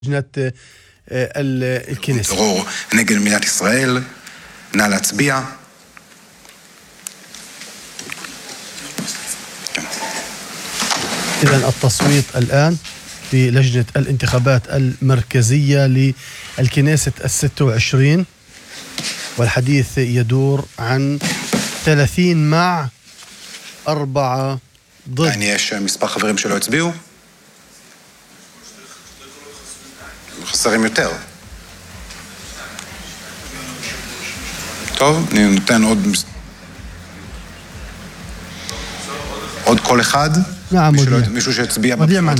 لجنة الكنيسة. טרור נגד מדינת ישראל, נא להצביע. إذن التصويت الآن في لجنة الانتخابات المركزية للكنيسة 26، والحديث يدور عن 30 مع 4 ضد. يعني יש מספר חברים שלא הצביעו? חסרים יותר. טוב, אני נותן עוד קול אחד. نعم מישהו שהצביע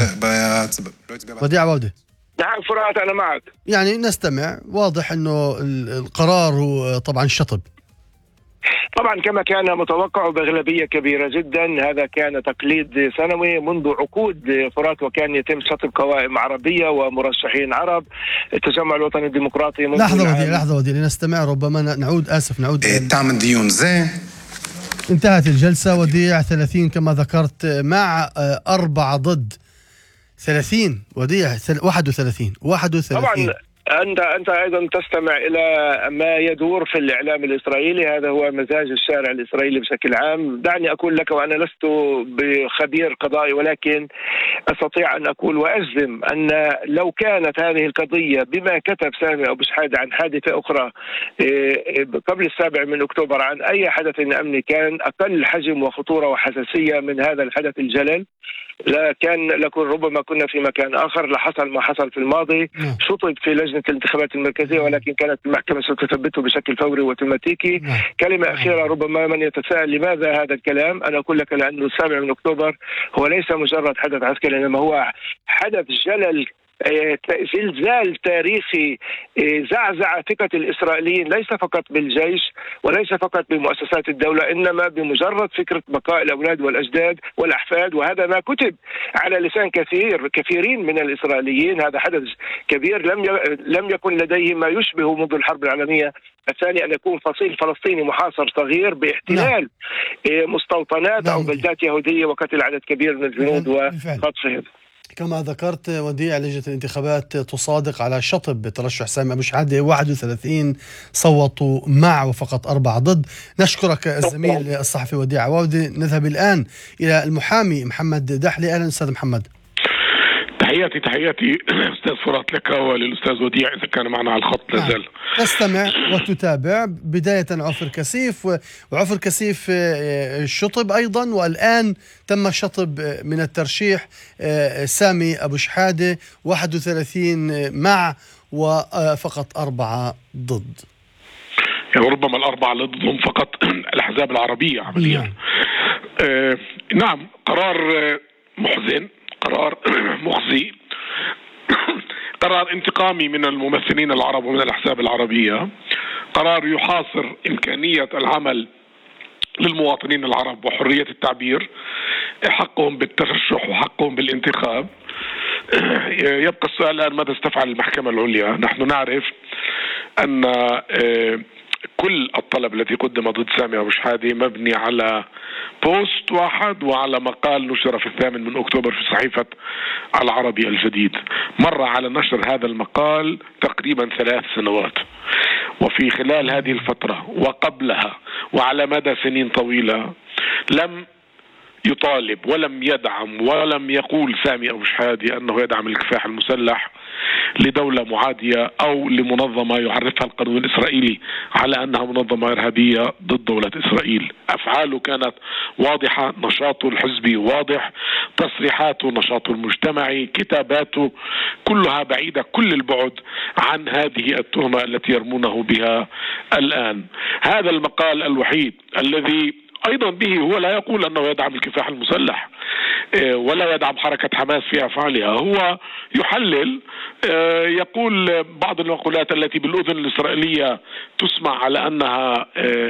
وديع عودة. نعم فرات أنا معك. يعني نستمع. واضح أنه القرار هو طبعا شطب. طبعا كما كان متوقع بأغلبية كبيرة جدا. هذا كان تقليد سنوي منذ عقود فرات، وكان يتم شطب قوائم عربية ومرشحين عرب. التجمع الوطني الديمقراطي لحظة ودي لنستمع. ربما نعود تعمل ديون زي انتهت الجلسة. وديع 30 كما ذكرت مع 4 ضد. 30 وديع 31. طبعا أنت أيضا تستمع إلى ما يدور في الإعلام الإسرائيلي. هذا هو مزاج الشارع الإسرائيلي بشكل عام. دعني أقول لك، وأنا لست بخبير قضائي، ولكن أستطيع أن أقول وأجزم أن لو كانت هذه القضية بما كتب سامي أبو شحادة عن حادثة أخرى قبل 7 من أكتوبر عن أي حدث أمني كان أقل حجم وخطورة وحساسية من هذا الحدث الجلل، لكن ربما كنا في مكان آخر. لحصل ما حصل في الماضي. شطب في لجنة الانتخابات المركزية، ولكن كانت المحكمة ستثبته بشكل فوري وأوتوماتيكي. كلمة أخيرة، ربما من يتساءل لماذا هذا الكلام، أنا أقول لك لأنه 7 من أكتوبر هو ليس مجرد حدث عسكري، إنما هو حدث جلل، زلزال تاريخي زعزع ثقة الإسرائيليين، ليس فقط بالجيش وليس فقط بمؤسسات الدولة، إنما بمجرد فكرة بقاء الأولاد والأجداد والأحفاد. وهذا ما كتب على لسان كثيرين من الإسرائيليين. هذا حدث كبير لم يكن لديهم ما يشبه منذ الحرب العالمية الثانية أن يكون فصيل فلسطيني محاصر صغير باحتلال مستوطنات أو بلدات يهودية وقتل عدد كبير من الجنود وخطفهم. كما ذكرت وديع، لجنة الانتخابات تصادق على شطب ترشح سامي أبو شحادة. 31 صوتوا مع وفقط 4 ضد. نشكرك الزميل الصحفي وديع عودة. نذهب الآن إلى المحامي محمد دحلي. أهلا أستاذ محمد. تحياتي أستاذ فرات لك وللأستاذ وديع إذا كان معنا على الخط لازال. تستمع وتتابع. بداية عفر كسيف، وعفر كسيف شطب أيضا، والآن تم شطب من الترشيح سامي أبو شحادة. 31 مع وفقط 4 ضد. يعني ربما ال4 اللي ضدهم فقط الأحزاب العربية عمليا. نعم، قرار محزن، قرار مخزي، قرار انتقامي من الممثلين العرب ومن الأحزاب العربية، قرار يحاصر إمكانية العمل للمواطنين العرب وحرية التعبير، حقهم بالترشح وحقهم بالانتخاب. يبقى السؤال الآن ماذا ستفعل المحكمة العليا؟ نحن نعرف أن كل الطلب الذي قدم ضد سامي أبو شحادة مبني على بوست واحد وعلى مقال نشر في 8 من أكتوبر في صحيفة العربي الجديد. مر على نشر هذا المقال تقريبا 3 سنوات، وفي خلال هذه الفترة وقبلها وعلى مدى سنين طويلة لم يطالب ولم يدعم ولم يقول سامي أبو شحادة أنه يدعم الكفاح المسلح لدولة معادية أو لمنظمة يعرفها القانون الإسرائيلي على أنها منظمة إرهابية ضد دولة إسرائيل. أفعاله كانت واضحة، نشاطه الحزبي واضح، تصريحاته، نشاطه المجتمعي، كتاباته كلها بعيدة كل البعد عن هذه التهمة التي يرمونه بها الآن. هذا المقال الوحيد الذي أيضا به هو لا يقول أنه يدعم الكفاح المسلح ولا يدعم حركة حماس في أفعالها، هو يحلل، يقول بعض المقولات التي بالأذن الإسرائيلية تسمع على أنها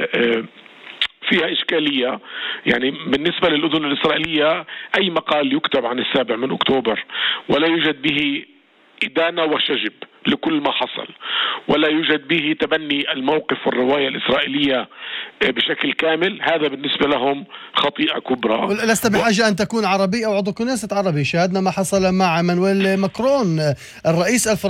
فيها إشكالية. يعني بالنسبة للأذن الإسرائيلية أي مقال يكتب عن 7 من أكتوبر ولا يوجد به إدانة وشجب لكل ما حصل، ولا يوجد به تبني الموقف والرواية الإسرائيلية بشكل كامل. هذا بالنسبة لهم خطيئة كبرى. لست بحاجة أن تكون عربي أو عضو كنيسة عربي. شاهدنا ما حصل مع مانويل ماكرون الرئيس الفرنسي